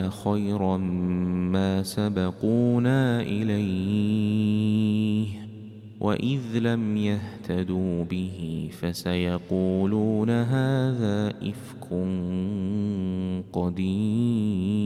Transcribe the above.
خيرا ما سبقونا إليه وإذ لم يهتدوا به فسيقولون هذا إفك قديم.